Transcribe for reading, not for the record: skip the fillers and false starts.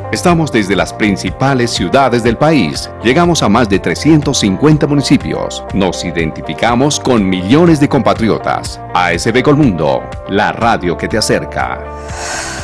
Estamos desde las principales ciudades del país. Llegamos a más de 350 municipios. Nos identificamos con millones de compatriotas. ASB Colmundo, la radio que te acerca.